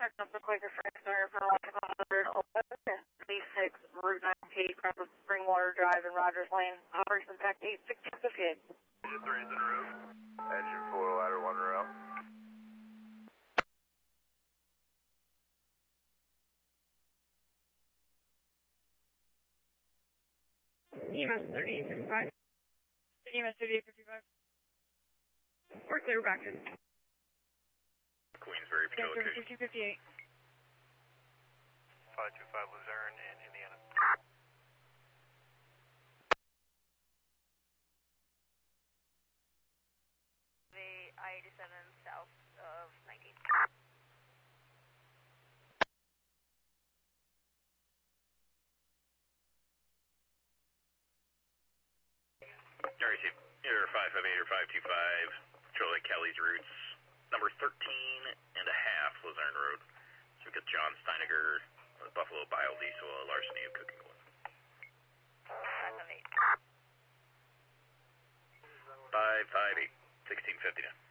up the Quaker Fraser for 36 Route 98 across Springwater Drive in Rogers Lane. Operation Pack 8658. Engine 3 is en route. Engine 4, ladder 1 rail. EMS 3855. EMS 3855. We're clear back in. Queensbury, Patrol location. 5258. 525 Luzerne in Indiana. The I-87 south of 19. RC, you're 558 or 525, Patrol Kelly's routes, number 13 and a half Luzerne Road. So we got John Steiniger, Buffalo Biodiesel, larceny of cooking oil. 558. 558, 1659.